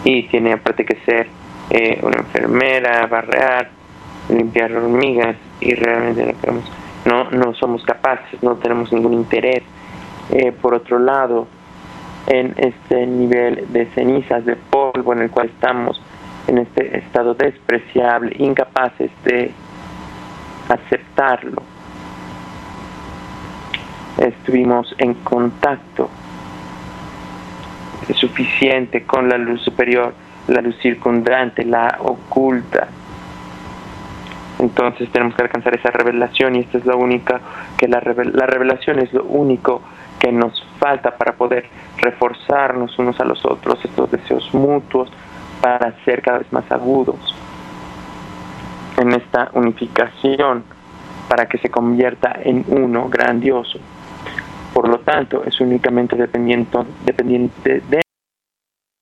y tiene aparte que ser una enfermera, barrer, limpiar hormigas, y realmente no somos capaces, no tenemos ningún interés. Por otro lado, en este nivel de cenizas, de polvo en el cual estamos, en este estado despreciable, incapaces de aceptarlo, estuvimos en contacto suficiente con la luz superior, la luz circundante, la oculta. Entonces tenemos que alcanzar esa revelación, y esta es la única que la revelación es lo único que nos falta para poder reforzarnos unos a los otros, estos deseos mutuos, para ser cada vez más agudos en esta unificación, para que se convierta en uno grandioso. Por lo tanto, es únicamente dependiente de